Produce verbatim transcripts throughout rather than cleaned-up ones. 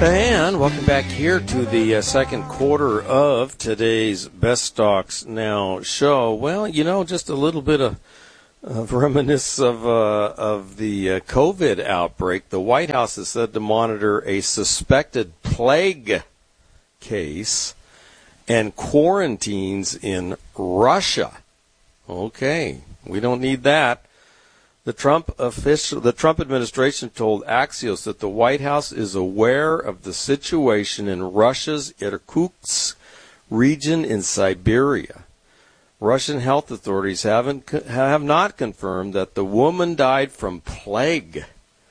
And welcome back here to the uh, second quarter of today's Best Stocks Now show. Well, you know, just a little bit of, of reminiscence of uh, of the uh, COVID outbreak. The White House is said to monitor a suspected plague case and quarantines in Russia. Okay, we don't need that. The Trump official, the Trump administration told Axios that the White House is aware of the situation in Russia's Irkutsk region in Siberia. Russian health authorities haven't have not confirmed that the woman died from plague.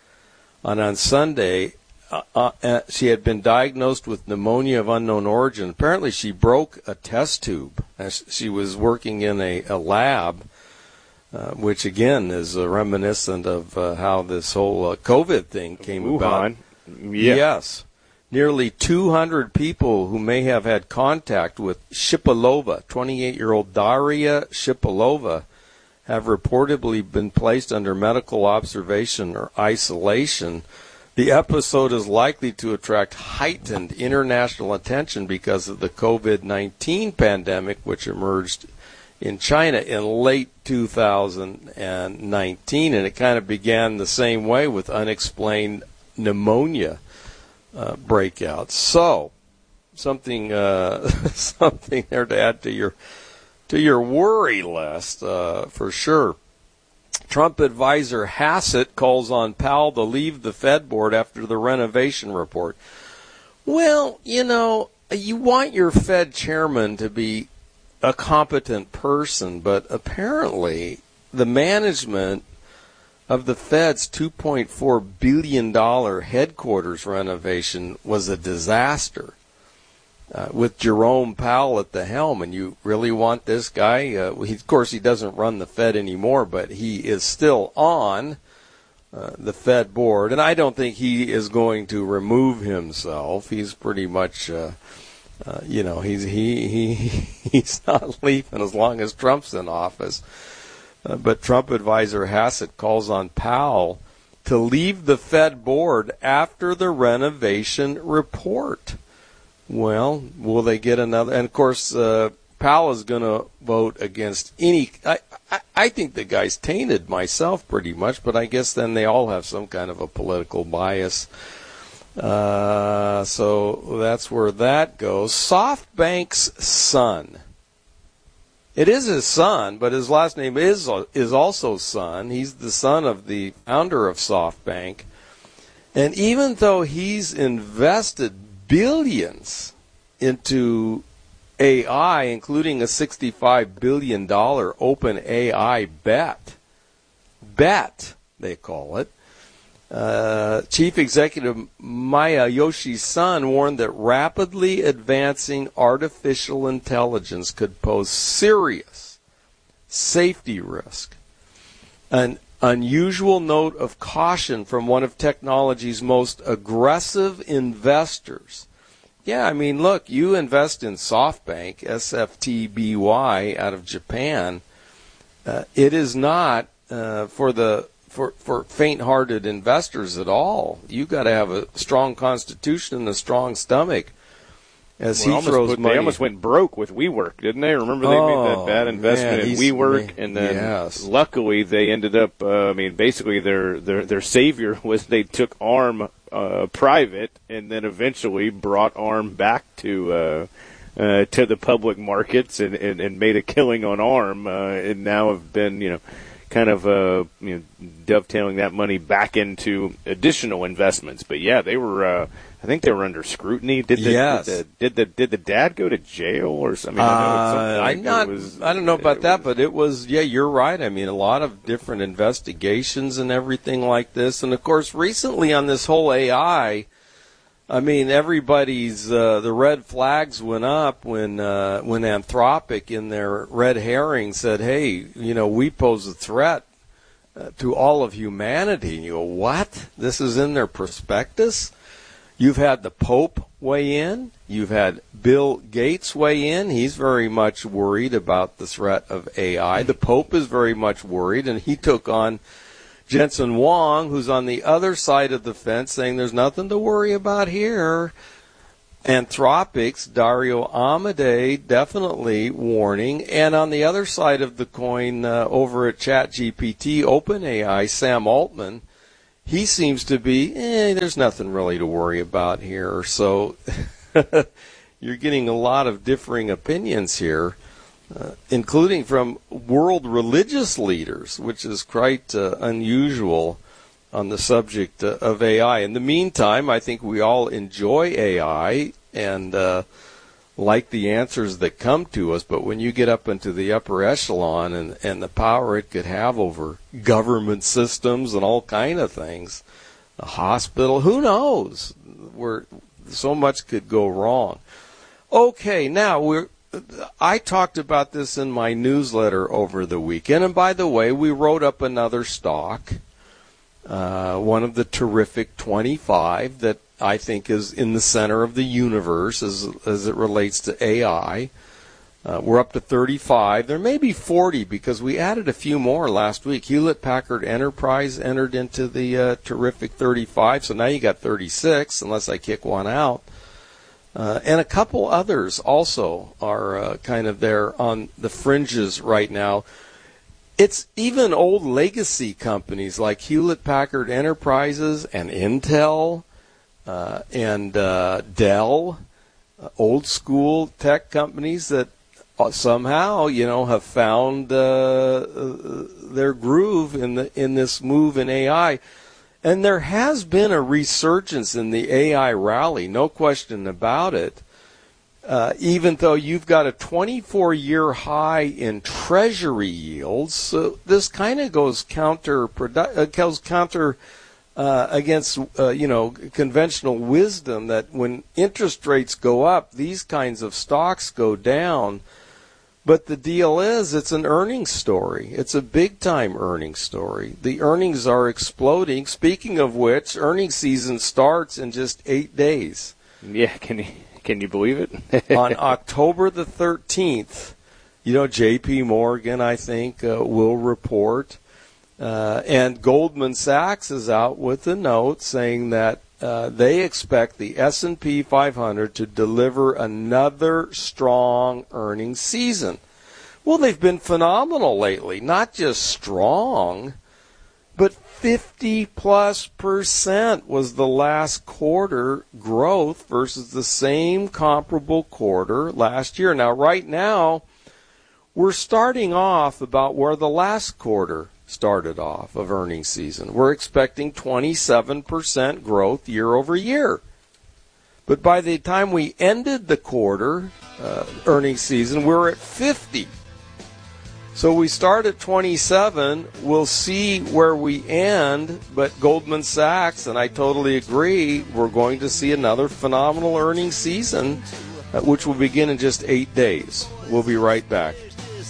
And on Sunday, uh, uh, she had been diagnosed with pneumonia of unknown origin. Apparently, she broke a test tube as she was working in a, a lab. Uh, which, again, is uh, reminiscent of uh, how this whole uh, COVID thing came Wuhan. about. Yeah. Yes. Nearly two hundred people who may have had contact with Shipilova, twenty-eight-year-old Daria Shipilova, have reportedly been placed under medical observation or isolation. The episode is likely to attract heightened international attention because of the COVID nineteen pandemic, which emerged in China in late two thousand nineteen, and it kind of began the same way with unexplained pneumonia uh, breakouts. So, something uh, something there to add to your to your worry list uh, for sure. Trump advisor Hassett calls on Powell to leave the Fed board after the renovation report. Well, you know, you want your Fed chairman to be a competent person, but apparently the management of the Fed's two point four billion dollars headquarters renovation was a disaster uh, with Jerome Powell at the helm. And you really want this guy? Uh, he, of course, he doesn't run the Fed anymore, but he is still on uh, the Fed board. And I don't think he is going to remove himself. He's pretty much... Uh, Uh, you know, he's he he he's not leaving as long as Trump's in office. Uh, but Trump advisor Hassett calls on Powell to leave the Fed board after the renovation report. Well, will they get another? And of course, uh, Powell is going to vote against any. I, I I think the guy's tainted myself pretty much, but I guess then they all have some kind of a political bias. Uh, so that's where that goes. SoftBank's son. It is his son, but his last name is is also Son. He's the son of the founder of SoftBank. And even though he's invested billions into A I, including a sixty-five billion dollars open A I bet, bet, they call it, Uh, Chief Executive Masayoshi Son warned that rapidly advancing artificial intelligence could pose serious safety risk. An unusual note of caution from one of technology's most aggressive investors. Yeah, I mean, look, you invest in SoftBank, S F T B Y, out of Japan. Uh, it is not uh, for the For, for faint-hearted investors at all. You got to have a strong constitution and a strong stomach. As well, he throws put, money, they almost went broke with WeWork, didn't they? Remember they oh, made that bad investment man, in WeWork, and then yes. luckily they ended up. Uh, I mean, basically their their their savior was they took ARM uh, private, and then eventually brought ARM back to. Uh, Uh, to the public markets and, and, and made a killing on ARM, uh, and now have been, you know, kind of uh, you know, dovetailing that money back into additional investments. But yeah, they were. Uh, I think they were under scrutiny. Did the, yes. did the did the did the dad go to jail or something? I, mean, I, know it's something uh, like I'm not. It was, I don't know about it that, was, but it was. Yeah, you're right. I mean, a lot of different investigations and everything like this, and of course, recently on this whole A I. I mean, everybody's uh, the red flags went up when uh, when Anthropic in their red herring said, "Hey, you know, we pose a threat uh, to all of humanity." And you go, "What? This is in their prospectus?" You've had the Pope weigh in. You've had Bill Gates weigh in. He's very much worried about the threat of A I. The Pope is very much worried, and he took on Jensen Huang, who's on the other side of the fence, saying there's nothing to worry about here. Anthropics, Dario Amodei, definitely warning. And on the other side of the coin, uh, over at ChatGPT, OpenAI, Sam Altman, he seems to be, eh, there's nothing really to worry about here. So you're getting a lot of differing opinions here, uh, including from world religious leaders, which is quite uh, unusual on the subject uh, of A I. In the meantime, I think we all enjoy A I and uh, like the answers that come to us, but when you get up into the upper echelon and, and the power it could have over government systems and all kind of things, a hospital, who knows? Where so much could go wrong. Okay, now we're I talked about this in my newsletter over the weekend, and by the way, we wrote up another stock. Uh, one of the terrific twenty-five that I think is in the center of the universe as as it relates to A I. Uh, we're up to thirty-five. There may be forty because we added a few more last week. Hewlett-Packard Enterprise entered into the uh, terrific thirty-five, so now you got thirty-six, unless I kick one out. Uh, and a couple others also are uh, kind of there on the fringes right now. It's even old legacy companies like Hewlett-Packard Enterprises and Intel uh, and uh, Dell, uh, old school tech companies that somehow, you know, have found uh, their groove in the in this move in A I. And there has been a resurgence in the A I rally, no question about it. Uh, even though you've got a twenty-four year high in Treasury yields, so this kind of goes counter uh, goes counter uh, against uh, you know conventional wisdom that when interest rates go up, these kinds of stocks go down. But the deal is, it's an earnings story. It's a big time earnings story. The earnings are exploding. Speaking of which, earnings season starts in just eight days. Yeah, can you? Can you believe it? On October the thirteenth, you know, J P Morgan, I think, uh, will report. Uh, and Goldman Sachs is out with a note saying that uh, they expect the S and P five hundred to deliver another strong earnings season. Well, they've been phenomenal lately. Not just strong, but fifty plus percent was the last quarter growth versus the same comparable quarter last year. Now, right now, we're starting off about where the last quarter started off of earnings season. We're expecting twenty-seven percent growth year over year. But by the time we ended the quarter uh, earnings season, we're at fifty. So we start at twenty-seven, we'll see where we end, but Goldman Sachs, and I totally agree, we're going to see another phenomenal earnings season, uh, which will begin in just eight days. We'll be right back.